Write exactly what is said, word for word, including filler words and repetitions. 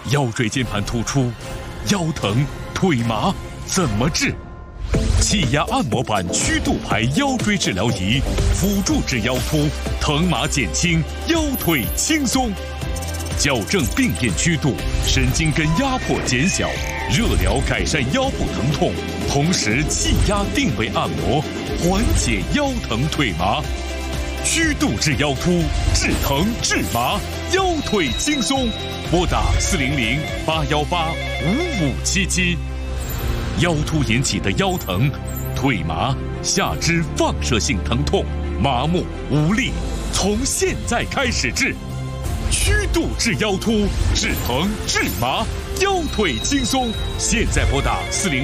腰椎间盘突出、腰疼、腿麻怎么治？气压按摩板曲度牌腰椎治疗仪，辅助治腰突，疼麻减轻，腰腿轻松。矫正病变曲度，神经根压迫减小，热疗改善腰部疼痛，同时气压定位按摩，缓解腰疼腿麻。曲度治腰突，治疼治麻，腰腿轻松。拨打四零零八幺八五五七七。腰突引起的腰疼、腿麻、下肢放射性疼痛、麻木无力，从现在开始治。曲度治腰突，治疼治麻，腰腿轻松。现在拨打四零。